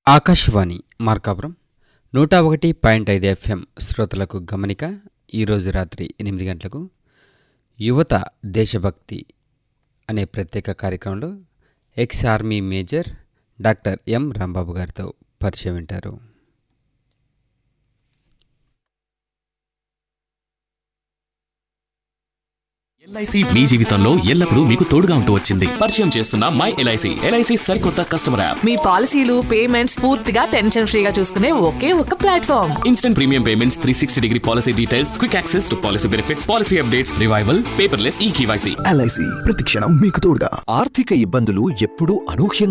Akashvani Markapuram 101.5 FM శ్రోతలకు గమనిక. ఈరోజు రాత్రి 8 గంటలకు యువత దేశభక్తి అనే ప్రత్యేక కార్యక్రమంలో ex army major doctor M Rambabu గారితో పరిచయం వింటారు. ఎల్ఐసి మీ జీవితంలో ఎల్లప్పుడూ మీకు తోడుగా ఉంటూ వచ్చింది. పరిచయం చేస్తున్న మై ఎల్ఐసి. ఎల్ఐసి సరికొత్త కస్టమర్ యాప్. మీ పాలసీలు పేమెంట్స్ పూర్తిగా టెన్షన్ ఫ్రీగా చూసుకునే ఒకే ఒక platform. Instant premium payments, 360-degree policy details, quick access to policy benefits, policy updates, revival, paperless eKYC. LIC ప్రతి క్షణం మీకు తోడుగా. ఆర్థిక ఇబ్బందులు ఎప్పుడూ అనూహ్యంగా